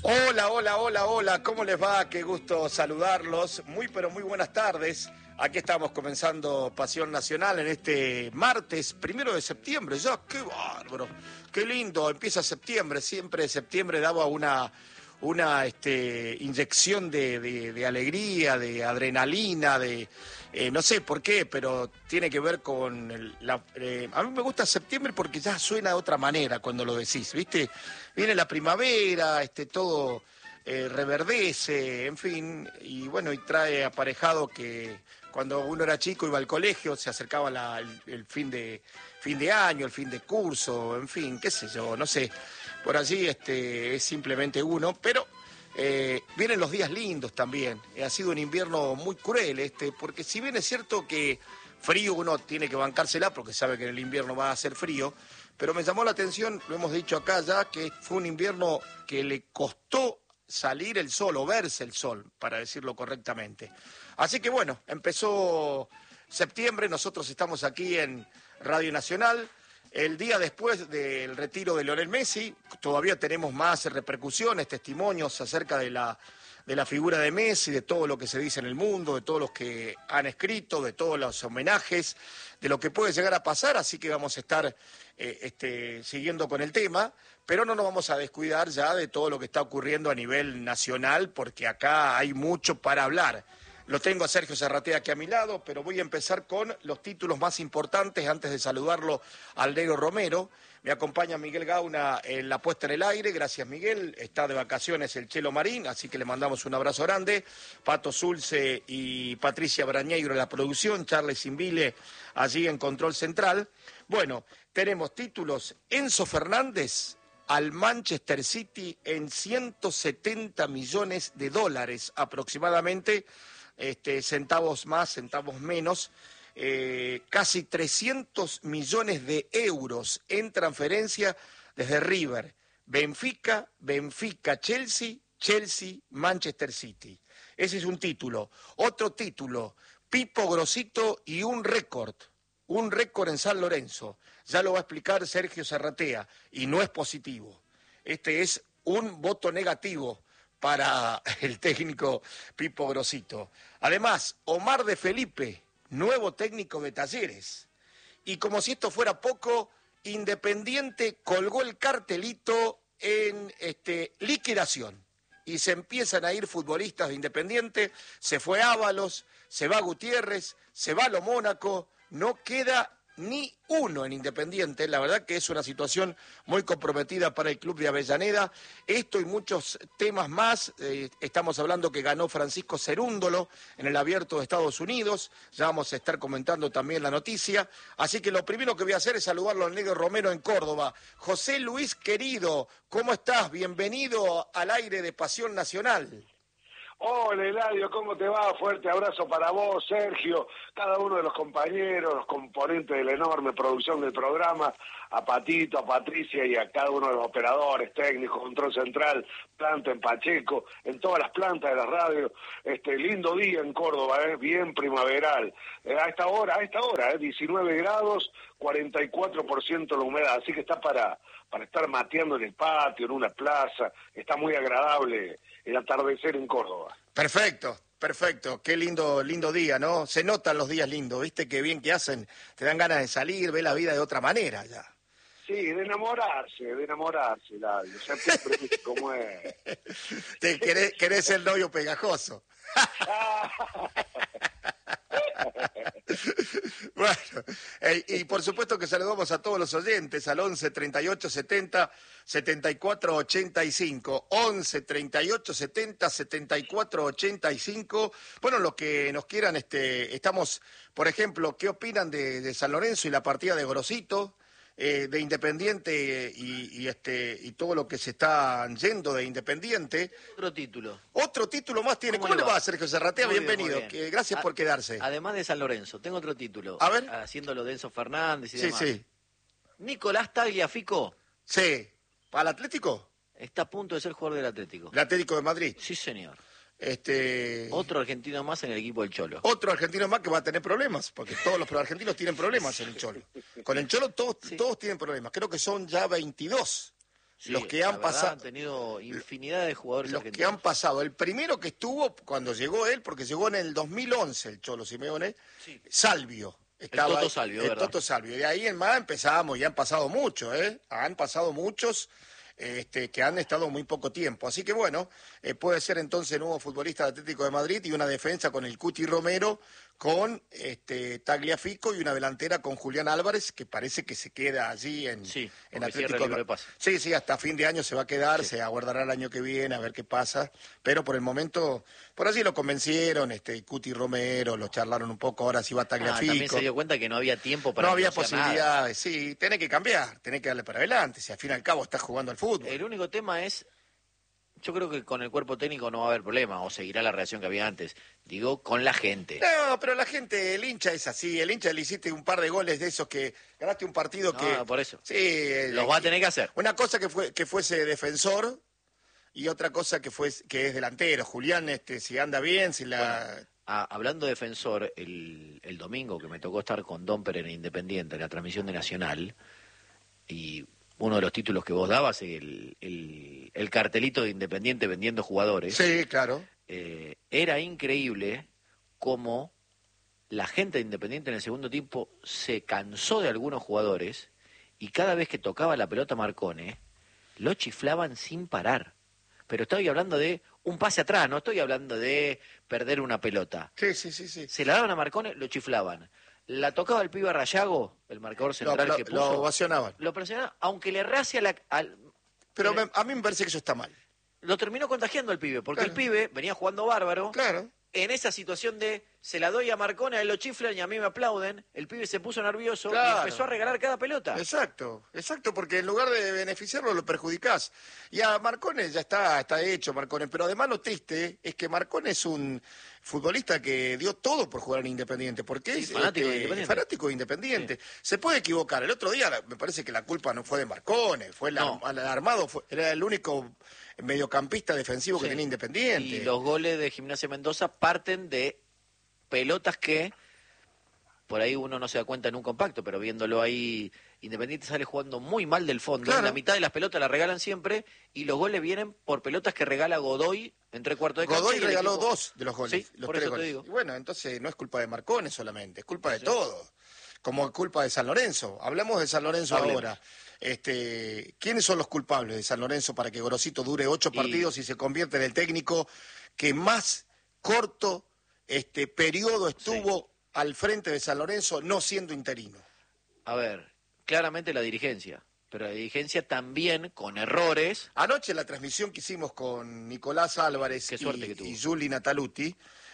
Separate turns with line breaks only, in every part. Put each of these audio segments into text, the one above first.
Hola, hola, hola, hola, ¿cómo les va? Qué gusto saludarlos. Pero muy buenas tardes. Aquí estamos comenzando Pasión Nacional en este martes, 1 de septiembre. Ya, qué bárbaro, qué lindo. Empieza septiembre, siempre septiembre daba una inyección de alegría, de adrenalina, no sé por qué, pero tiene que ver con a mí me gusta septiembre porque ya suena de otra manera cuando lo decís, ¿viste? Viene la primavera, todo reverdece, en fin, y bueno, y trae aparejado que cuando uno era chico iba al colegio, se acercaba el fin de año, el fin de curso, en fin, qué sé yo, no sé. Por allí es simplemente uno, pero vienen los días lindos también. Ha sido un invierno muy cruel porque si bien es cierto que frío uno tiene que bancársela porque sabe que en el invierno va a hacer frío, pero me llamó la atención, lo hemos dicho acá ya, que fue un invierno que le costó salir el sol o verse el sol, para decirlo correctamente. Así que bueno, empezó septiembre, nosotros estamos aquí en Radio Nacional. El día después del retiro de Lionel Messi, todavía tenemos más repercusiones, testimonios acerca de la figura de Messi, de todo lo que se dice en el mundo, de todos los que han escrito, de todos los homenajes, de lo que puede llegar a pasar, así que vamos a estar siguiendo con el tema, pero no nos vamos a descuidar ya de todo lo que está ocurriendo a nivel nacional, porque acá hay mucho para hablar. Lo tengo a Sergio Serratea aquí a mi lado, pero voy a empezar con los títulos más importantes antes de saludarlo al Negro Romero. Me acompaña Miguel Gauna en la puesta en el aire. Gracias, Miguel. Está de vacaciones el Chelo Marín, así que le mandamos un abrazo grande. Pato Zulce y Patricia Brañeiro en la producción. Charles Simbile allí en Control Central. Bueno, tenemos títulos. Enzo Fernández al Manchester City en 170 millones de dólares aproximadamente. Centavos más, centavos menos, casi 300 millones de euros en transferencia desde River, Benfica, Chelsea, Manchester City. Ese es un título. Otro título, Pipo Grosito y un récord en San Lorenzo. Ya lo va a explicar Sergio Serratea, y no es positivo. Este es un voto negativo para el técnico Pipo Grosito. Además, Omar de Felipe, nuevo técnico de Talleres. Y como si esto fuera poco, Independiente colgó el cartelito en liquidación. Y se empiezan a ir futbolistas de Independiente, se fue Ábalos, se va Gutiérrez, se va Lo Mónaco, no queda ni uno en Independiente. La verdad que es una situación muy comprometida para el club de Avellaneda. Esto y muchos temas más. Estamos hablando que ganó Francisco Cerúndolo en el Abierto de Estados Unidos. Ya vamos a estar comentando también la noticia. Así que lo primero que voy a hacer es saludarlo al Negro Romero en Córdoba. José Luis, querido, ¿cómo estás? Bienvenido al aire de Pasión Nacional.
Hola Eladio, ¿cómo te va? Fuerte abrazo para vos, Sergio, cada uno de los compañeros, los componentes de la enorme producción del programa, a Patito, a Patricia y a cada uno de los operadores, técnicos, control central, planta en Pacheco, en todas las plantas de la radio. Lindo día en Córdoba, bien primaveral. A esta hora, 19 grados, 44% la humedad, así que está para estar mateando en el patio, en una plaza, está muy agradable el atardecer en Córdoba.
Perfecto, qué lindo día, ¿no? Se notan los días lindos, ¿viste? Qué bien que hacen, te dan ganas de salir, ver la vida de otra manera ya.
Sí, de enamorarse, Eladio, siempre viste cómo es.
Querés el novio pegajoso. Bueno, y por supuesto que saludamos a todos los oyentes al 11 38 70 74 85, 11 38 70 74 85. Bueno, los que nos quieran, estamos, por ejemplo, ¿qué opinan de San Lorenzo y la partida de Grosito? De Independiente y todo lo que se está yendo de Independiente. Otro título más tiene. ¿Cómo le va, Sergio Serratea? Bienvenido.
Bien.
Gracias por quedarse.
Además de San Lorenzo, tengo otro título.
A ver.
Haciéndolo de Enzo Fernández y
Sí,
demás.
sí.
Nicolás Tagliafico.
Sí. ¿Para el Atlético?
Está a punto de ser jugador del Atlético.
¿El Atlético de Madrid?
Sí, señor.
Otro
argentino más en el equipo del Cholo.
Otro argentino más que va a tener problemas, porque todos los argentinos tienen problemas en el Cholo. Con el Cholo todos tienen problemas. Creo que son ya 22
Sí,
los que
la
han
verdad,
pasado...
han tenido infinidad de jugadores
Los que
argentinos.
han pasado, el primero que estuvo cuando llegó él, porque llegó en el 2011 el Cholo Simeone,
Sí.
Salvio.
Toto Salvio,
el
¿verdad?
Toto Salvio. De ahí en más empezamos y han pasado muchos, ¿eh? Han pasado muchos que han estado muy poco tiempo. Así que bueno, puede ser entonces nuevo futbolista de Atlético de Madrid y una defensa con el Cuti Romero, con Tagliafico y una delantera con Julián Álvarez, que parece que se queda allí en
Sí,
en
porque cierra
Atlético
el libre pase.
Sí, sí, hasta fin de año se va a quedar,
Sí.
se aguardará el año que viene a ver qué pasa, pero por el momento, por así lo convencieron, Cuti Romero, lo charlaron un poco, ahora sí va
También
Tagliafico.
se dio cuenta que no había tiempo para
No había
negociar nada.
posibilidades, sí, tenés que cambiar, tenés que darle para adelante, si al fin y al cabo estás jugando al fútbol.
El único tema es, yo creo que con el cuerpo técnico no va a haber problema, o seguirá la reacción que había antes. Digo, con la gente.
No, pero la gente, el hincha es así, el hincha le hiciste un par de goles de esos que ganaste un partido que...
No, por eso.
Sí,
Los va a tener que hacer.
Una cosa que fuese defensor y otra cosa que es delantero. Julián, si anda bien, si la...
Hablando de defensor, el domingo que me tocó estar con Domper en Independiente, en la transmisión de Nacional, y uno de los títulos que vos dabas, el cartelito de Independiente vendiendo jugadores,
Sí, claro.
era increíble cómo la gente de Independiente en el segundo tiempo se cansó de algunos jugadores y cada vez que tocaba la pelota Marcone, lo chiflaban sin parar. Pero estoy hablando de un pase atrás, no estoy hablando de perder una pelota.
Sí, sí, sí, sí.
Se la daban a Marcone, lo chiflaban. La tocaba el pibe Rayago, el marcador central que puso.
Lo ovacionaban.
Lo presionaba, aunque le errase
Pero a mí me parece que eso está mal.
lo terminó contagiando al pibe, porque
Claro.
el pibe venía jugando bárbaro.
Claro.
En esa situación de se la doy a Marcone, a él lo chiflan y a mí me aplauden, el pibe se puso nervioso
Claro.
y empezó a regalar cada pelota.
Exacto, porque en lugar de beneficiarlo lo perjudicás. Y a Marcone ya está hecho Marcone, pero además lo triste es que Marcone es un futbolista que dio todo por jugar en Independiente, porque
Sí,
es
fanático de Independiente.
fanático de Independiente. Se puede equivocar. El otro día me parece que la culpa no fue de Marcone, fue el armado, era el único mediocampista defensivo que
Sí.
tenía Independiente.
Y los goles de Gimnasia Mendoza parten de pelotas que por ahí uno no se da cuenta en un compacto, pero viéndolo ahí, Independiente sale jugando muy mal del fondo.
Claro.
La mitad de las pelotas las regalan siempre y los goles vienen por pelotas que regala Godoy en 3/4 de cancha.
Godoy
y el
regaló
equipo-
2 de los goles,
Sí,
los
por
3
eso te
goles.
digo.
Y bueno, entonces no es culpa de Marcone solamente, es culpa de todo. Como es culpa de San Lorenzo. Hablamos de San Lorenzo
Hablemos.
ahora. ¿Quiénes son los culpables de San Lorenzo para que Gorosito dure 8 partidos y se convierta en el técnico que más corto periodo estuvo al frente de San Lorenzo no siendo interino?
A ver, claramente la dirigencia, pero la dirigencia también con errores.
Anoche en la transmisión que hicimos con Nicolás Álvarez
Qué suerte que tuvo.
y Juli Nataluti,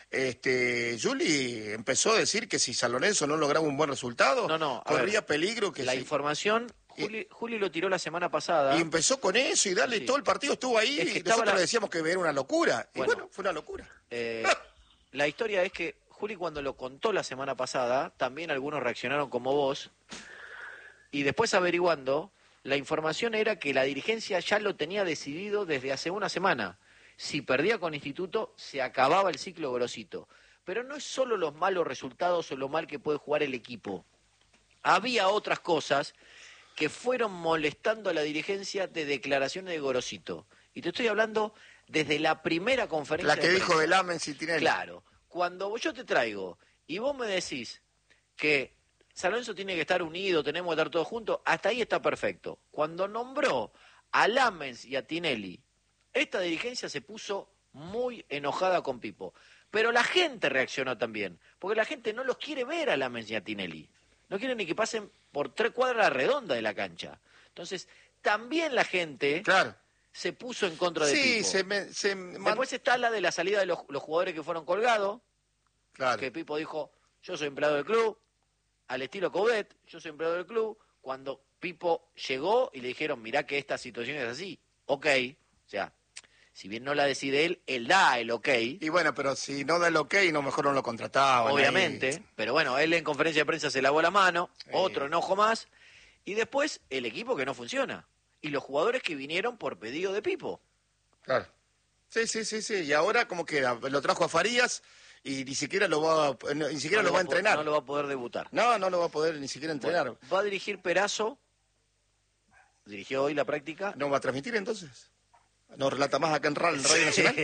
Juli empezó a decir que si San Lorenzo no lograba un buen resultado,
No, a
corría
ver,
peligro que
La
se...
información, Juli lo tiró la semana pasada.
Y empezó con eso y dale,
Sí.
todo el partido estuvo ahí
Es que
y
estaba
nosotros
la-
le decíamos que era una locura.
Bueno.
Y bueno, fue una locura.
La historia es que Juli cuando lo contó la semana pasada, también algunos reaccionaron como vos, y después averiguando, la información era que la dirigencia ya lo tenía decidido desde hace una semana. Si perdía con Instituto, se acababa el ciclo Gorosito. Pero no es solo los malos resultados o lo mal que puede jugar el equipo. Había otras cosas que fueron molestando a la dirigencia de declaraciones de Gorosito. Y te estoy hablando desde la primera conferencia
La que
de
dijo
prensa.
Velamen Citinelli.
Claro, cuando yo te traigo y vos me decís que San Lorenzo tiene que estar unido, tenemos que estar todos juntos, hasta ahí está perfecto. Cuando nombró a Lamens y a Tinelli, esta dirigencia se puso muy enojada con Pipo. Pero la gente reaccionó también, porque la gente no los quiere ver a Lamens y a Tinelli. No quieren ni que pasen por 3 cuadras redondas de la cancha. Entonces, también la gente
Claro.
se puso en contra de
Sí,
Pipo. Después está la de la salida de los jugadores que fueron colgados,
Claro.
que Pipo dijo, yo soy empleado del club, al estilo Coudet, yo soy empleado del club, cuando Pipo llegó y le dijeron, mirá que esta situación es así, ok, o sea, si bien no la decide él da el ok,
Y bueno, pero si no da el ok, no mejor no lo contrataban.
obviamente,
ahí.
pero bueno, él en conferencia de prensa se lavó la mano, otro enojo más, y después el equipo que no funciona, y los jugadores que vinieron por pedido de Pipo.
Claro. Sí. Y ahora, ¿cómo queda? Lo trajo a Farías y ni siquiera lo va a entrenar.
No lo va a poder debutar.
No lo va a poder ni siquiera entrenar.
Va a dirigir Perazo dirigió hoy la práctica.
¿No va a transmitir entonces? ¿No relata más acá en Radio Nacional?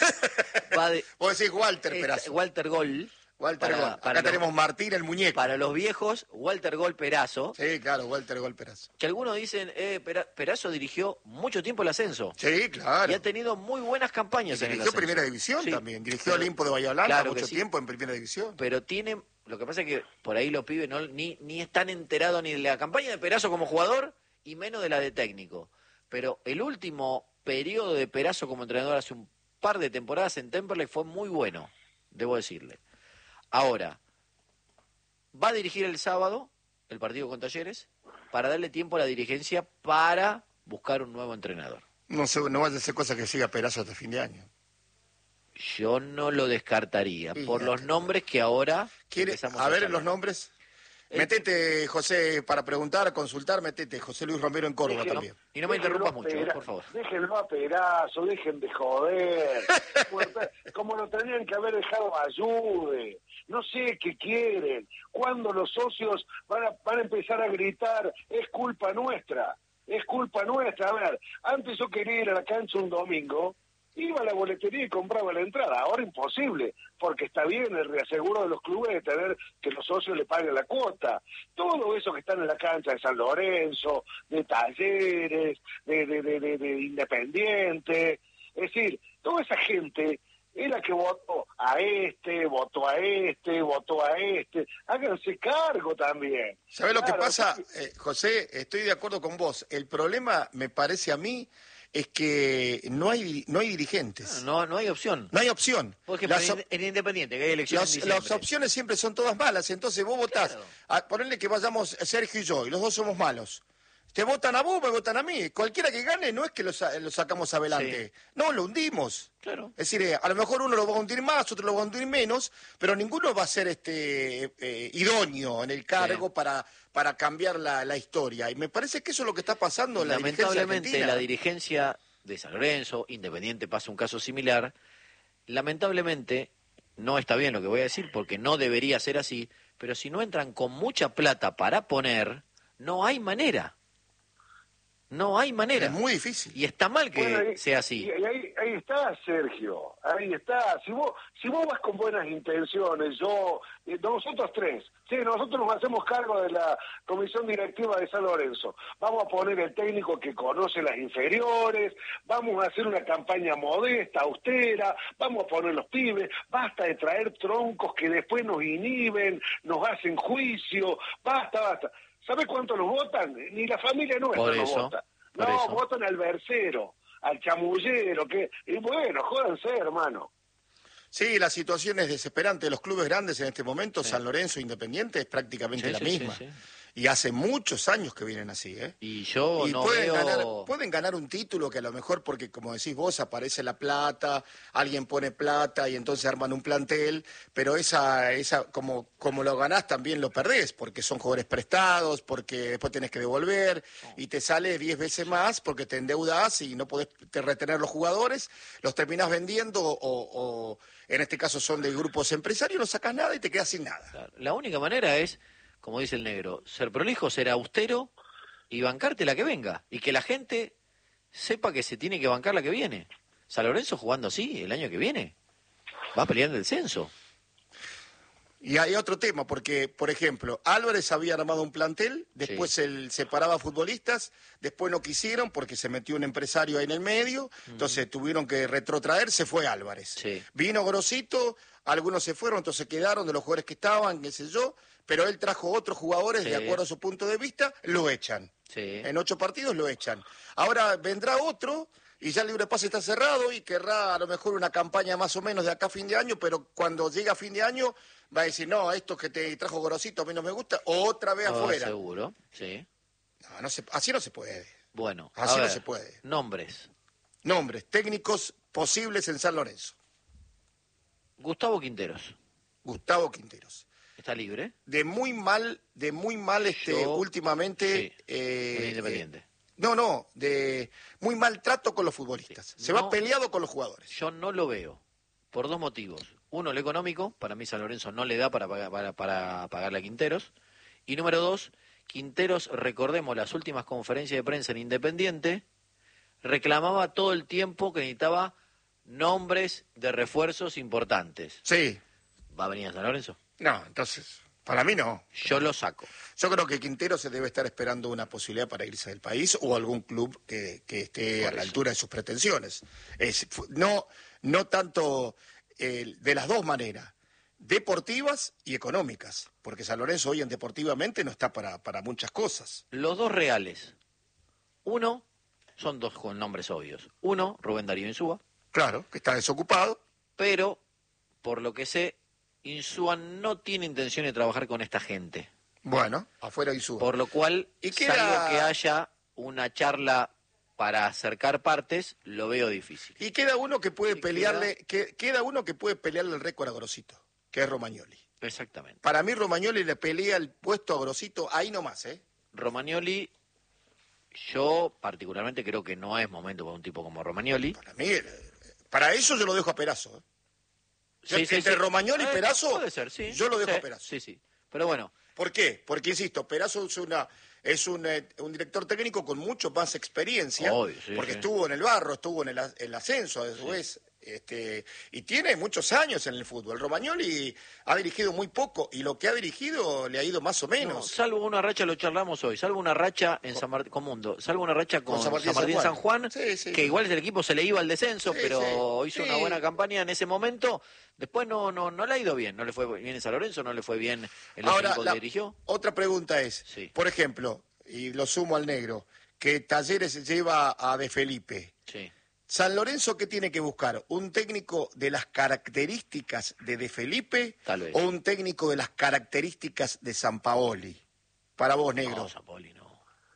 Vos decís Walter Perazo.
Walter Gol.
Walter Gol. Acá tenemos Martín el muñeco.
Para los viejos, Walter Gol Perazo.
Sí, claro, Walter Gol Perazo.
Que algunos dicen, Perazo dirigió mucho tiempo el ascenso.
Sí, claro.
Y ha tenido muy buenas campañas en el ascenso.
Dirigió Primera División también. Dirigió Olimpo de Bahía Blanca mucho tiempo en Primera División.
Pero lo que pasa es que por ahí los pibes ni están enterados ni de la campaña de Perazo como jugador y menos de la de técnico. Pero el último periodo de Perazo como entrenador hace un par de temporadas en Temperley fue muy bueno, debo decirle. Ahora, va a dirigir el sábado el partido con Talleres para darle tiempo a la dirigencia para buscar un nuevo entrenador.
No vaya a ser cosa que siga Perazo hasta fin de año.
Yo no lo descartaría, por los nombres que ahora
empezamos a ver los nombres. Metete, José, para preguntar, consultar, metete. José Luis Romero en Córdoba también.
Y no me interrumpas mucho, por favor.
Déjenlo a Perazo, dejen de joder. Como lo tenían que haber dejado Ayude. No sé qué quieren. Cuando los socios van a empezar a gritar, es culpa nuestra. Es culpa nuestra. A ver, antes yo quería ir a la cancha un domingo, iba a la boletería y compraba la entrada. Ahora imposible, porque está bien el reaseguro de los clubes de tener que los socios le paguen la cuota. Todo eso que están en la cancha de San Lorenzo, de Talleres, de Independiente, es decir, toda esa gente es la que votó a este, votó a este, votó a este. Háganse cargo también.
¿Sabés lo que pasa, José? Estoy de acuerdo con vos. El problema, me parece a mí, es que no hay dirigentes.
No hay opción.
No hay opción.
Por ejemplo, en Independiente, que hay elecciones
las opciones siempre son todas malas. Entonces vos votás. Claro. A ponerle que vayamos Sergio y yo, y los dos somos malos. Te votan a vos, me votan a mí. Cualquiera que gane no es que lo sacamos adelante. Sí. No, lo hundimos.
Claro.
Es decir, a lo mejor uno lo va a hundir más, otro lo va a hundir menos, pero ninguno va a ser idóneo en el cargo para cambiar la historia. Y me parece que eso es lo que está pasando en la dirigencia argentina.
Lamentablemente, la dirigencia de San Lorenzo, Independiente, pasa un caso similar. Lamentablemente, no está bien lo que voy a decir, porque no debería ser así, pero si no entran con mucha plata para poner, no hay manera. No hay manera.
Es muy difícil.
Y está mal que sea así.
Y ahí está, Sergio. Ahí está. Si vos vas con buenas intenciones, nosotros tres, sí, nosotros nos hacemos cargo de la comisión directiva de San Lorenzo. Vamos a poner el técnico que conoce las inferiores, vamos a hacer una campaña modesta, austera, vamos a poner los pibes, basta de traer troncos que después nos inhiben, nos hacen juicio, basta. ¿Sabe cuánto nos votan? Ni la familia nuestra nos vota. No, votan al versero, al chamullero, y bueno, jódanse, hermano.
Sí, la situación es desesperante. Los clubes grandes en este momento, San Lorenzo, Independiente, es prácticamente la misma. Sí. Y hace muchos años que vienen así, ¿eh?
Y no
pueden ganar un título que a lo mejor, porque como decís vos, aparece la plata, alguien pone plata y entonces arman un plantel, pero esa como lo ganás también lo perdés, porque son jugadores prestados, porque después tenés que devolver y te sale 10 veces más porque te endeudás y no podés retener los jugadores, los terminás vendiendo o en este caso son de grupos empresarios, no sacás nada y te quedás sin nada.
Claro. La única manera es, como dice el negro, ser prolijo, ser austero y bancarte la que venga. Y que la gente sepa que se tiene que bancar la que viene. San Lorenzo jugando así el año que viene va a pelear el descenso.
Y hay otro tema, porque, por ejemplo, Álvarez había armado un plantel, después él separaba futbolistas, después no quisieron porque se metió un empresario ahí en el medio, entonces tuvieron que retrotraer, se fue Álvarez.
Sí.
Vino Grosito, algunos se fueron, entonces quedaron de los jugadores que estaban, qué sé yo, pero él trajo otros jugadores, de acuerdo a su punto de vista, lo echan.
Sí.
En 8 partidos lo echan. Ahora vendrá otro y ya el libre pase está cerrado y querrá a lo mejor una campaña más o menos de acá a fin de año, pero cuando llega a fin de año va a decir, no, esto que te trajo Gorosito a mí no me gusta, o otra vez afuera.
Seguro, sí.
No, así no se puede.
Bueno,
así no se puede.
Nombres,
técnicos posibles en San Lorenzo.
Gustavo Quinteros.
¿Está
libre?
De muy mal últimamente.
Sí, Independiente.
De muy mal trato con los futbolistas. Se va peleado con los jugadores.
Yo no lo veo, por 2 motivos. Uno, el económico, para mí San Lorenzo no le da para pagarle a Quinteros. Y número 2, Quinteros, recordemos las últimas conferencias de prensa en Independiente, reclamaba todo el tiempo que necesitaba nombres de refuerzos importantes.
Sí.
¿Va a venir a San Lorenzo?
No, entonces, para mí no.
Yo lo saco.
Yo creo que Quintero se debe estar esperando una posibilidad para irse del país o algún club que esté a la altura de sus pretensiones. No tanto de las dos maneras, deportivas y económicas, porque San Lorenzo hoy en deportivamente no está para muchas cosas.
Los dos reales. Uno, son dos con nombres obvios. Uno, Rubén Darío Insúa.
Claro, que está desocupado.
Pero, por lo que sé, Insúa no tiene intención de trabajar con esta gente.
Bueno, afuera Insúa.
Por lo cual, salvo que haya una charla para acercar partes, lo veo difícil.
Y queda uno que puede queda uno que puede pelearle el récord a Grosito, que es Romagnoli.
Exactamente.
Para mí Romagnoli le pelea el puesto a Grosito ahí nomás, ¿eh?
Romagnoli, yo particularmente creo que no es momento para un tipo como Romagnoli.
Para eso yo lo dejo a Perazo, ¿eh? Entre Romagnoli y Perazo,
puede ser, sí.
Yo lo dejo a Perazo.
Sí, sí. Pero bueno.
¿Por qué? Porque, insisto, Perazo es un director técnico con mucho más experiencia, porque estuvo en el barro, estuvo en el ascenso, a su vez, y tiene muchos años en el fútbol. Romagnoli ha dirigido muy poco, y lo que ha dirigido le ha ido más o menos.
No, salvo una racha, lo charlamos hoy, salvo una racha en San Martín, con Mundo, salvo una racha con San Martín San Juan, que igual el equipo se le iba al descenso, pero hizo una buena campaña en ese momento. Después no le ha ido bien, no le fue bien en San Lorenzo, no le fue bien en los equipos que dirigió.
Otra pregunta es, por ejemplo, y lo sumo al negro, que Talleres lleva a De Felipe.
Sí.
San Lorenzo, ¿qué tiene que buscar? ¿Un técnico de las características de Felipe?
Tal vez.
¿O un técnico de las características de Sampaoli? Para vos, negro.
No, Sampaoli no.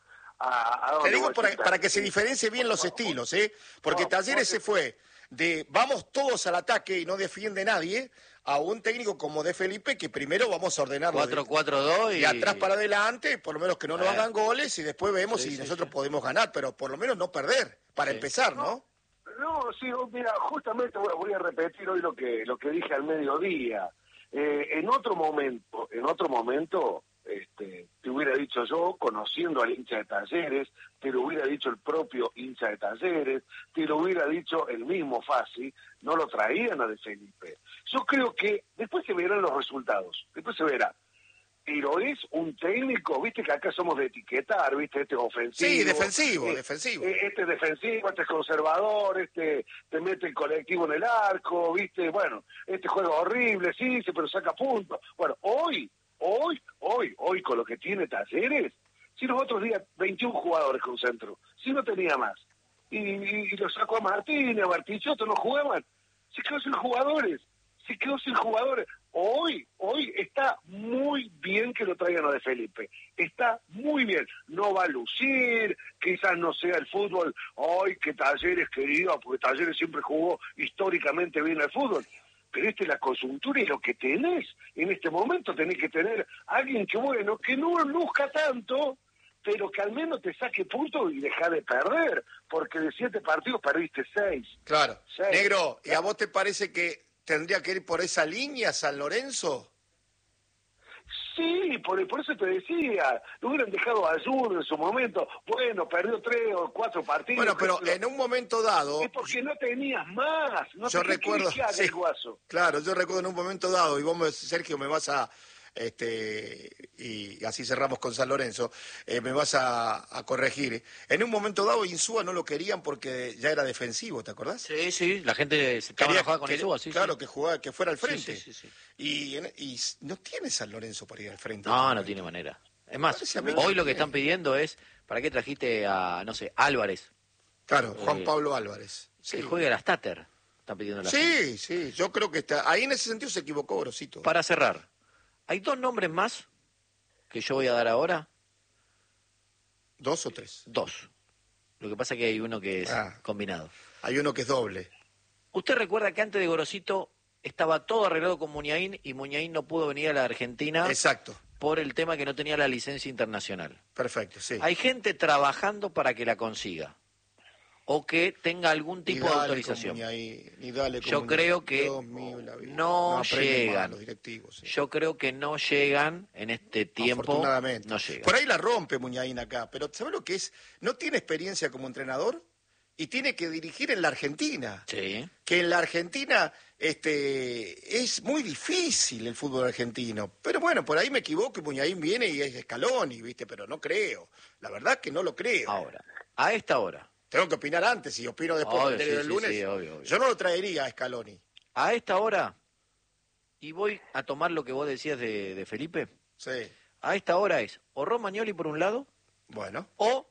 Te digo para que se diferencie bien los estilos, ¿eh? Porque Talleres se fue de vamos todos al ataque y no defiende nadie, a un técnico como De Felipe que primero vamos a ordenarlo
4-4-2
y atrás para adelante, por lo menos que no nos hagan goles y después vemos si nosotros podemos ganar, pero por lo menos no perder, para empezar, ¿no?
No, sí, mira, justamente voy a repetir hoy lo que dije al mediodía. En otro momento, te hubiera dicho yo, conociendo al hincha de Talleres, te lo hubiera dicho el propio hincha de Talleres, te lo hubiera dicho el mismo Fassi, no lo traían a De Felipe. Yo creo que después se verán los resultados, después se verá. Pero es un técnico, viste que acá somos de etiquetar, viste, este es ofensivo.
Sí, defensivo.
Este es defensivo, este es conservador, este te mete el colectivo en el arco, viste, bueno, este juega horrible, sí, pero saca puntos. Bueno, hoy, con lo que tiene Talleres, si los otros días 21 jugadores con centro, si no tenía más, y lo sacó a Martín, a Bartichotto, no jugaban, se quedó sin jugadores. Hoy está muy bien que lo traigan a De Felipe. Está muy bien. No va a lucir, quizás no sea el fútbol hoy que Talleres querido, porque Talleres siempre jugó históricamente bien al fútbol. Pero esta es la coyuntura y lo que tenés en este momento. Tenés que tener a alguien que no luzca tanto, pero que al menos te saque puntos y deja de perder, porque de 7 partidos perdiste 6.
Claro. 6. Negro, ¿y a vos te parece que tendría que ir por esa línea San Lorenzo?
Sí, por eso te decía, lo hubieran dejado a Ayuno en su momento. Bueno, perdió 3 o 4 partidos.
Bueno, pero en un momento dado...
Es porque no tenías más.
Yo recuerdo...
Sí,
claro, yo recuerdo en un momento dado, y vos, Sergio, me vas a... y así cerramos con San Lorenzo, me vas a corregir. En un momento dado Insúa no lo querían porque ya era defensivo, ¿te acordás?
Sí, la gente se estaba enojada con Insúa, sí.
Claro, que fuera al frente.
Sí.
Y no tiene San Lorenzo para ir al frente.
No tiene manera. Es más, hoy lo que están pidiendo es, ¿para qué trajiste a, Álvarez?
Claro, Juan Pablo Álvarez.
Que juegue a las Tater, están pidiendo la
gente. Sí, yo creo que está. Ahí en ese sentido se equivocó Grosito.
Para cerrar, hay 2 nombres más que yo voy a dar ahora.
2 o 3.
2. Lo que pasa es que hay uno que es combinado.
Hay uno que es doble.
¿Usted recuerda que antes de Gorosito estaba todo arreglado con Muñain y Muñain no pudo venir a la Argentina?
Exacto.
Por el tema que no tenía la licencia internacional.
Perfecto, sí.
Hay gente trabajando para que la consiga. o que tenga algún tipo de autorización. Yo creo que no llegan.
Los directivos, sí.
Yo creo que no llegan en este tiempo.
Afortunadamente.
No llegan.
Por ahí la rompe Muñain acá, pero ¿sabes lo que es? No tiene experiencia como entrenador y tiene que dirigir en la Argentina.
Sí.
Que en la Argentina es muy difícil el fútbol argentino. Pero bueno, por ahí me equivoco y Muñain viene y es Scaloni, ¿viste? Pero no creo. La verdad que no lo creo.
Ahora, a esta hora.
Tengo que opinar antes, si opino después
Obvio,
del
sí,
lunes.
sí, obvio.
Yo no lo traería a Scaloni.
A esta hora, y voy a tomar lo que vos decías de Felipe,
Sí.
a esta hora es o Romagnoli por un lado,
Bueno.
o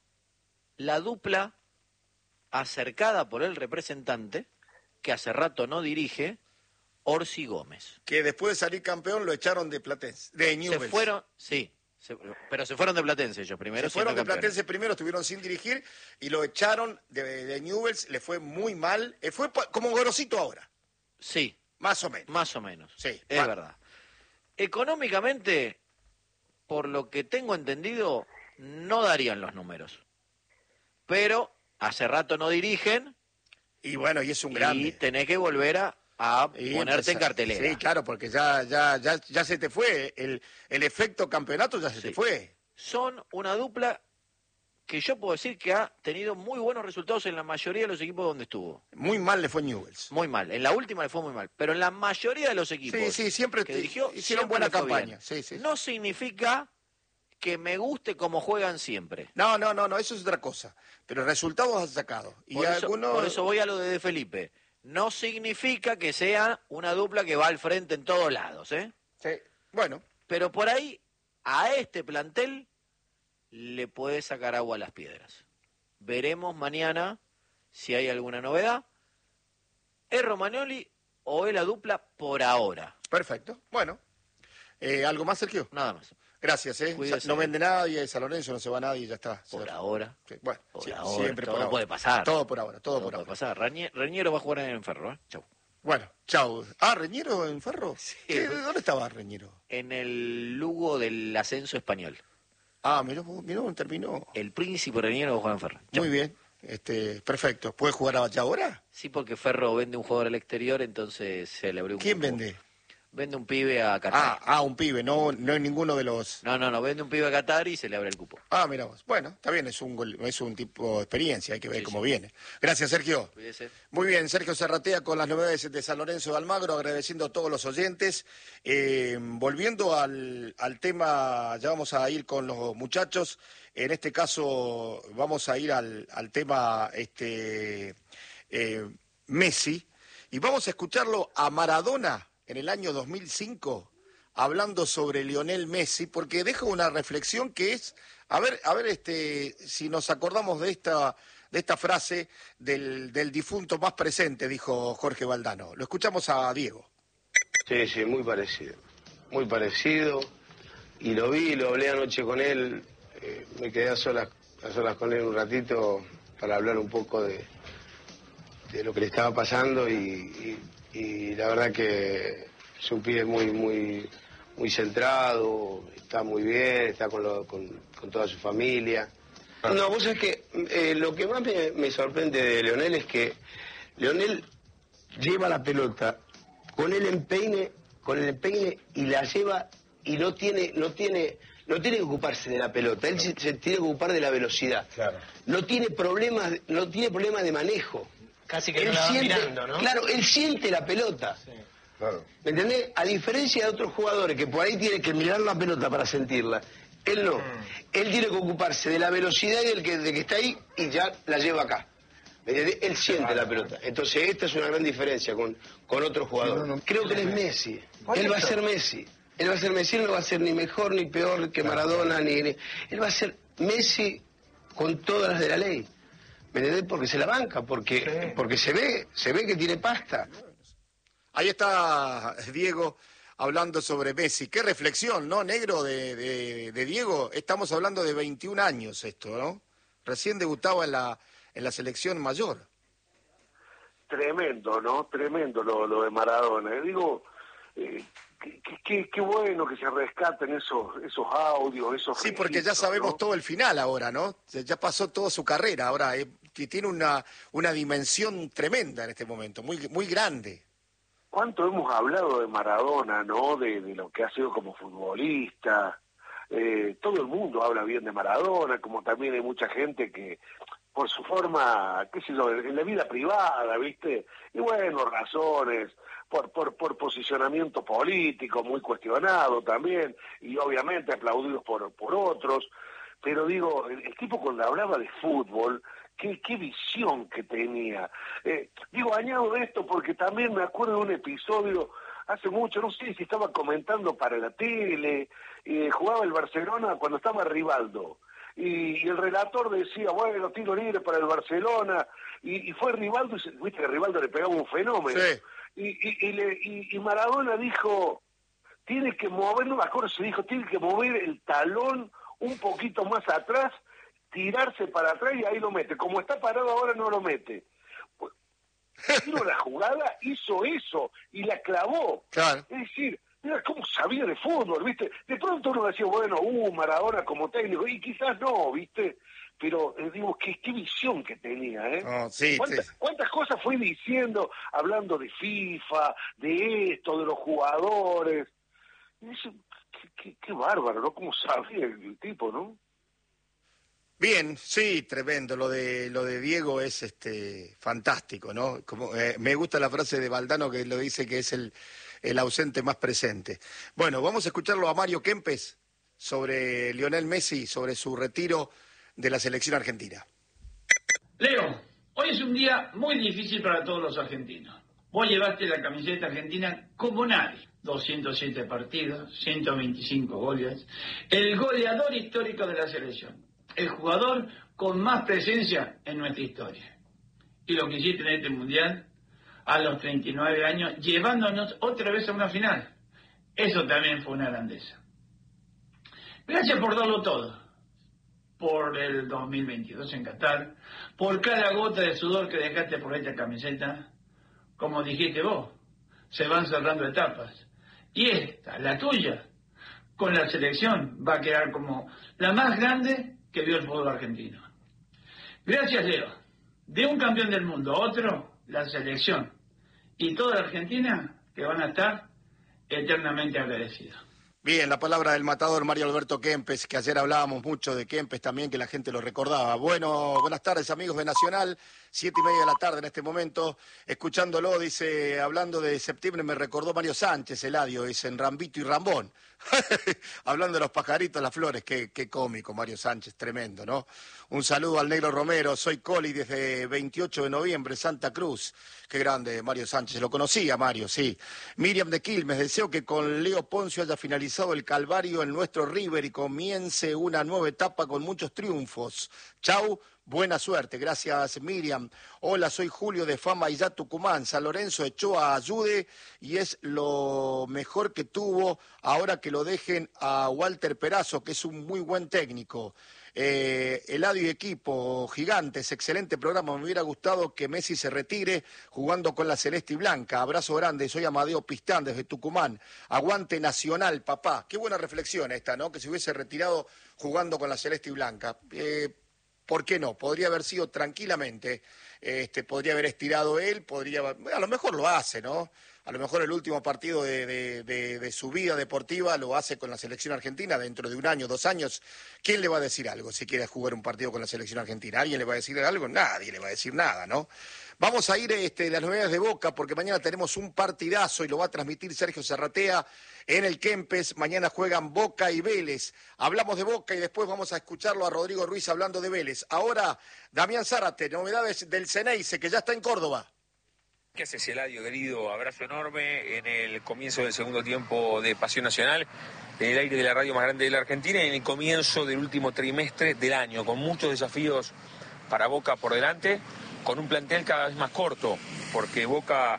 la dupla acercada por el representante, que hace rato no dirige, Orsi Gómez.
Que después de salir campeón lo echaron de Platense, de Newell's.
Se fueron, sí, pero se fueron de Platense ellos primero.
Se fueron de
siendo campeones.
Platense primero, estuvieron sin dirigir y lo echaron de Newell's, le fue muy mal. Fue como Gorosito ahora,
Sí,
más o menos.
más o menos.
Sí,
Es verdad. Económicamente, por lo que tengo entendido, no darían los números. Pero hace rato no dirigen
Y bueno, y es un
y
grande.
tenés que volver a
Y
ponerte en
empezar.
cartelera.
Sí, claro, porque ya se te fue. El efecto campeonato ya se
Sí.
te fue.
Son una dupla que yo puedo decir que ha tenido muy buenos resultados en la mayoría de los equipos donde estuvo.
Muy mal le fue Newell's.
Muy mal. En la última le fue muy mal. Pero en la mayoría de los equipos
Sí, siempre
que dirigió,
hicieron
siempre
buena
le fue
campaña.
bien.
Sí, sí.
No significa que me guste cómo juegan siempre.
No, eso es otra cosa. Pero resultados han sacado. Y
Por eso voy a lo de Felipe. No significa que sea una dupla que va al frente en todos lados, ¿eh?
Sí. Bueno,
Pero por ahí, a este plantel le puede sacar agua a las piedras. Veremos mañana si hay alguna novedad. ¿Es Romagnoli o es la dupla por ahora?
perfecto. Bueno. ¿Algo más, Sergio?
Nada más.
Gracias,
Cuídese.
No vende nadie, San Lorenzo no se va nadie, ya está.
Por ahora.
Sí, bueno,
Por
sí,
ahora.
siempre
Todo
por ahora.
puede pasar.
Todo por ahora, todo por
puede
ahora.
pasar. Reñero va a jugar en el Ferro, ¿eh? Chau.
Bueno, chau. ¿Reñero en Ferro?
Sí.
¿Dónde estaba Reñero?
En el Lugo del ascenso español.
Mirá, dónde terminó.
El Príncipe Reñero va a jugar en Ferro. Chau.
Muy bien, perfecto. ¿Puede jugar allá ahora?
Sí, porque Ferro vende un jugador al exterior, entonces se le abrió un
¿Quién
cupo.
vende?
Vende un pibe a Qatar.
Un pibe, no es ninguno de los...
No, vende un pibe a Qatar y se le abre el cupo.
Mira vos. Bueno, está bien, es un tipo de experiencia, hay que ver
Sí,
cómo
sí.
viene. Gracias, Sergio.
Cuídese.
Muy bien, Sergio Serratea con las novedades de San Lorenzo de Almagro, agradeciendo a todos los oyentes. Volviendo al tema, ya vamos a ir con los muchachos. En este caso, vamos a ir al tema Messi. Y vamos a escucharlo a Maradona en el año 2005, hablando sobre Lionel Messi, porque deja una reflexión que es, a ver, si nos acordamos de esta frase del difunto más presente, dijo Jorge Valdano. Lo escuchamos a Diego.
Sí, muy parecido, y lo hablé anoche con él, me quedé a solas con él un ratito para hablar un poco de lo que le estaba pasando y la verdad que es un pibe muy centrado, está muy bien, está con toda su familia. No, vos sabés que lo que más me sorprende de Leonel es que Leonel lleva la pelota con el empeine y la lleva y no tiene que ocuparse de la pelota, él se tiene que ocupar de la velocidad.
Claro.
No tiene problemas de manejo.
Casi que
Él
no la va
siente,
mirando, ¿no?
Claro, él siente la pelota.
Sí.
Claro. ¿Me entendés? A diferencia de otros jugadores que por ahí tienen que mirar la pelota para sentirla, él no. Él tiene que ocuparse de la velocidad de que está ahí y ya la lleva acá. ¿Me entendés? Él siente la pelota. Entonces esta es una gran diferencia con otro jugador. Creo que él es Messi. Él va a ser Messi. Él va a ser Messi, él no va a ser ni mejor ni peor que Maradona, él va a ser Messi con todas las de la ley. ¿Me entendés? Porque se la banca, porque se ve que tiene pasta.
Ahí está Diego hablando sobre Messi. Qué reflexión, ¿no, negro, de Diego? Estamos hablando de 21 años esto, ¿no? Recién debutaba en la selección mayor.
Tremendo, ¿no? Tremendo lo de Maradona. Digo, qué bueno que se rescaten esos audios, esos
Sí, porque ya
registros,
sabemos
¿no?
todo el final ahora, ¿no? Ya pasó toda su carrera, ahora que tiene una dimensión tremenda en este momento, muy, muy grande.
¿Cuánto hemos hablado de Maradona, no? De lo que ha sido como futbolista. Todo el mundo habla bien de Maradona, como también hay mucha gente que, por su forma, qué sé yo, en la vida privada, ¿viste? Y bueno, razones, por posicionamiento político muy cuestionado también, y obviamente aplaudidos por otros. Pero digo, el tipo cuando hablaba de fútbol, qué visión que tenía. Añado esto porque también me acuerdo de un episodio hace mucho, no sé si estaba comentando para la tele, jugaba el Barcelona cuando estaba Rivaldo, y el relator decía, bueno, tiro libre para el Barcelona, y fue Rivaldo, y viste que Rivaldo le pegaba un fenómeno,
Sí.
y Maradona dijo, tiene que mover, no me acuerdo si dijo, tiene que mover el talón un poquito más atrás, tirarse para atrás y ahí lo mete. Como está parado ahora no lo mete. Pues, la jugada hizo eso y la clavó.
Claro.
Es decir, mira cómo sabía de fútbol, ¿viste? De pronto uno decía, bueno, Maradona como técnico, y quizás no, ¿viste? Pero digo, qué visión que tenía, ¿eh?
Oh, sí,
¿Cuántas cosas fue diciendo, hablando de FIFA, de esto, de los jugadores? Y dice, qué bárbaro, ¿no? Cómo sabía el tipo, ¿no?
Bien, sí, tremendo. Lo de Diego es fantástico, ¿no? Me gusta la frase de Valdano que lo dice que es el ausente más presente. Bueno, vamos a escucharlo a Mario Kempes sobre Lionel Messi, sobre su retiro de la selección argentina.
Leo, hoy es un día muy difícil para todos los argentinos. Vos llevaste la camiseta argentina como nadie. 207 partidos, 125 goles. El goleador histórico de la selección. El jugador con más presencia en nuestra historia. Y lo que hiciste en este mundial, a los 39 años, llevándonos otra vez a una final. Eso también fue una grandeza. Gracias por darlo todo. Por el 2022 en Qatar, por cada gota de sudor que dejaste por esta camiseta. Como dijiste vos, se van cerrando etapas. Y esta, la tuya, con la selección, va a quedar como la más grande que vio el fútbol argentino. Gracias, Leo. De un campeón del mundo a otro, la selección y toda la Argentina que van a estar eternamente agradecidos.
Bien, la palabra del matador Mario Alberto Kempes, que ayer hablábamos mucho de Kempes también, que la gente lo recordaba. Bueno, buenas tardes amigos de Nacional, 7:30 de la tarde en este momento, escuchándolo, dice, hablando de septiembre me recordó Mario Sánchez, Eladio, dice, en Rambito y Rambón. Hablando de los pajaritos, las flores, qué cómico Mario Sánchez, tremendo, ¿no? Un saludo al Negro Romero, soy Coli desde 28 de noviembre, Santa Cruz. Qué grande Mario Sánchez, lo conocía Mario, sí. Miriam de Quilmes, deseo que con Leo Poncio haya finalizado el calvario en nuestro River y comience una nueva etapa con muchos triunfos. Chau, buena suerte. Gracias Miriam. Hola, soy Julio de Fama y ya Tucumán. San Lorenzo echó a Ayude y es lo mejor que tuvo. Ahora que lo dejen a Walter Perazo, que es un muy buen técnico. Eladio y equipo, gigantes, excelente programa. Me hubiera gustado que Messi se retire jugando con la celeste y blanca. Abrazo grande, soy Amadeo Pistán desde Tucumán. Aguante Nacional, papá. Qué buena reflexión esta, ¿no? Que se hubiese retirado jugando con la celeste y blanca. ¿Por qué no? Podría haber sido tranquilamente, podría haber estirado él, a lo mejor lo hace, ¿no? A lo mejor el último partido de su vida deportiva lo hace con la selección argentina dentro de 1 año, 2 años. ¿Quién le va a decir algo si quiere jugar un partido con la selección argentina? ¿Alguien le va a decir algo? Nadie le va a decir nada, ¿no? Vamos a ir las novedades de Boca porque mañana tenemos un partidazo y lo va a transmitir Sergio Zarratea en el Kempes. Mañana juegan Boca y Vélez. Hablamos de Boca y después vamos a escucharlo a Rodrigo Ruiz hablando de Vélez. Ahora, Damián Zárate, novedades del Ceneice que ya está en Córdoba.
¿Qué haces, Eladio, querido? Abrazo enorme en el comienzo del segundo tiempo de Pasión Nacional, en el aire de la radio más grande de la Argentina y en el comienzo del último trimestre del año, con muchos desafíos para Boca por delante, con un plantel cada vez más corto, porque Boca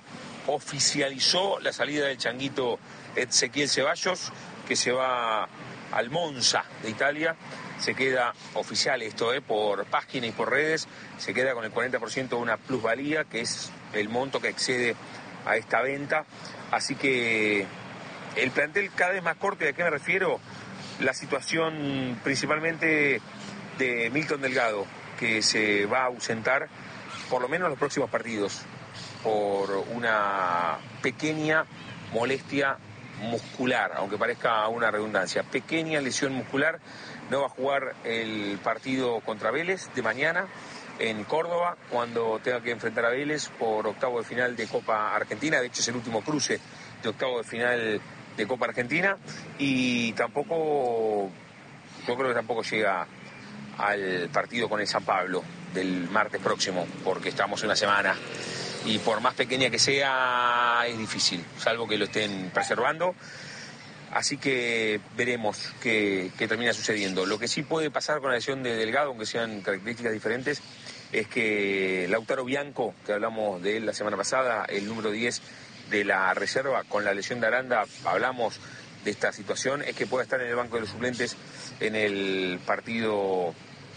oficializó la salida del changuito Ezequiel Ceballos, que se va al Monza de Italia. Se queda oficial esto, por página y por redes, se queda con el 40% de una plusvalía, que es el monto que excede a esta venta. Así que el plantel cada vez más corto. ¿Y a qué me refiero? La situación principalmente de Milton Delgado, que se va a ausentar por lo menos los próximos partidos por una pequeña molestia muscular, aunque parezca una redundancia. Pequeña lesión muscular, no va a jugar el partido contra Vélez de mañana en Córdoba, cuando tenga que enfrentar a Vélez por octavo de final de Copa Argentina. De hecho, es el último cruce de octavo de final de Copa Argentina, y tampoco, yo creo que tampoco llega al partido con el San Pablo del martes próximo, porque estamos en una semana y por más pequeña que sea es difícil, salvo que lo estén preservando. Así que veremos qué termina sucediendo. Lo que sí puede pasar con la lesión de Delgado, aunque sean características diferentes, es que Lautaro Bianco, que hablamos de él la semana pasada, el número 10 de la reserva, con la lesión de Aranda, hablamos de esta situación, es que pueda estar en el banco de los suplentes en el partido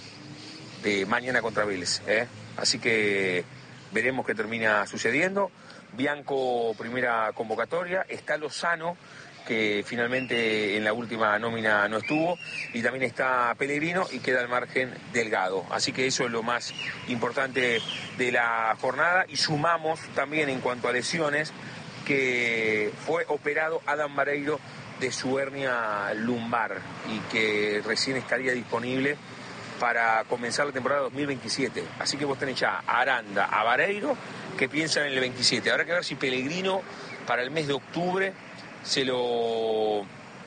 de mañana contra Vélez, Así que veremos qué termina sucediendo. Bianco, primera convocatoria. Está Lozano, que finalmente en la última nómina no estuvo, y también está Pellegrino, y queda al margen Delgado. Así que eso es lo más importante de la jornada. Y sumamos también, en cuanto a lesiones, que fue operado Adam Vareiro de su hernia lumbar y que recién estaría disponible para comenzar la temporada 2027. Así que vos tenés ya a Aranda, a Vareiro, que piensan en el 27. Habrá que ver si Pellegrino para el mes de octubre se lo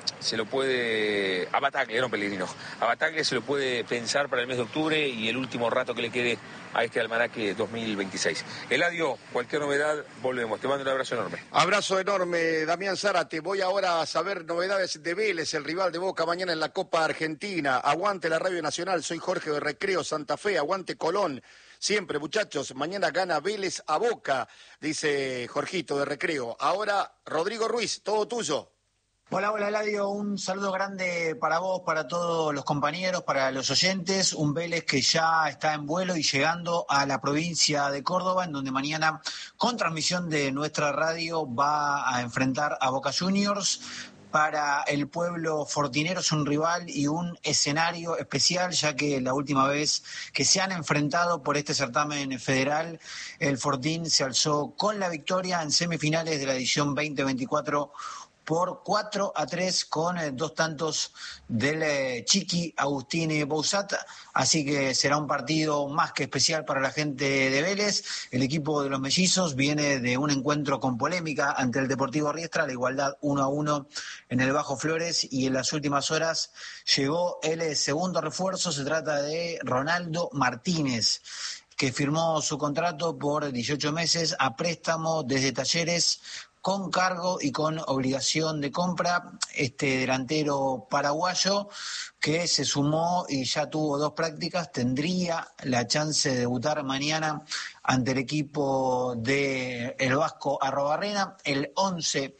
puede, a Bataglia, no Pellegrino, a Bataglia se lo puede pensar para el mes de octubre y el último rato que le quede a este almanaque 2026. Eladio, cualquier novedad, volvemos. Te mando un abrazo enorme.
Abrazo enorme, Damián Zárate. Voy ahora a saber novedades de Vélez, el rival de Boca mañana en la Copa Argentina. Aguante la Radio Nacional, soy Jorge de Recreo, Santa Fe, aguante Colón. Siempre, muchachos, mañana gana Vélez a Boca, dice Jorgito de Recreo. Ahora, Rodrigo Ruiz, todo tuyo.
Hola, Eladio, un saludo grande para vos, para todos los compañeros, para los oyentes. Un Vélez que ya está en vuelo y llegando a la provincia de Córdoba, en donde mañana, con transmisión de nuestra radio, va a enfrentar a Boca Juniors. Para el pueblo fortinero es un rival y un escenario especial, ya que la última vez que se han enfrentado por este certamen federal, el Fortín se alzó con la victoria en semifinales de la edición 2024 por 4-3 con 2 tantos del Chiqui Agustín Bouzat, así que será un partido más que especial para la gente de Vélez. El equipo de los mellizos viene de un encuentro con polémica ante el Deportivo Riestra, la igualdad 1-1 en el Bajo Flores, y en las últimas horas llegó el segundo refuerzo. Se trata de Ronaldo Martínez, que firmó su contrato por 18 meses a préstamo desde Talleres, con cargo y con obligación de compra. Este delantero paraguayo, que se sumó y ya tuvo 2 prácticas, tendría la chance de debutar mañana ante el equipo de el Vasco Arrobarrena. El 11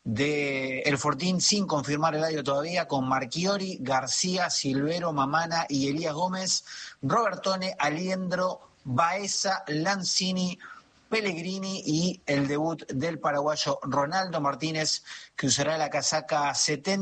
de el Fortín, sin confirmar el año todavía, con Marchiori, García, Silvero, Mamana y Elías Gómez, Robertone, Aliendro, Baeza, Lanzini, Pellegrini y el debut del paraguayo Ronaldo Martínez, que usará la casaca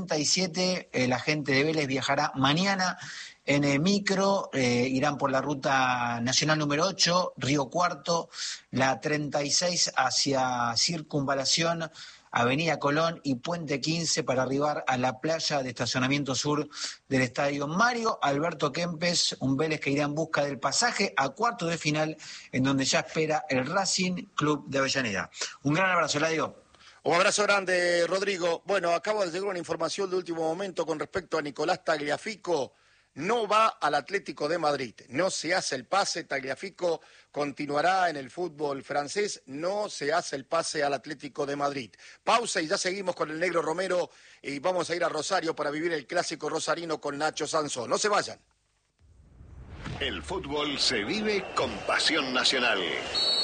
77. El agente de Vélez viajará mañana en el micro, irán por la ruta nacional número 8, Río Cuarto, la 36 hacia Circunvalación, Avenida Colón y Puente 15 para arribar a la playa de estacionamiento sur del estadio Mario Alberto Kempes. Un Vélez que irá en busca del pasaje a cuartos de final, en donde ya espera el Racing Club de Avellaneda. Un gran abrazo, Eladio.
Un abrazo grande, Rodrigo. Bueno, acabo de llegar una información de último momento con respecto a Nicolás Tagliafico. No va al Atlético de Madrid, no se hace el pase. Tagliafico continuará en el fútbol francés, no se hace el pase al Atlético de Madrid. Pausa y ya seguimos con el Negro Romero y vamos a ir a Rosario para vivir el clásico rosarino con Nacho Sansón. No se vayan.
El fútbol se vive con pasión nacional.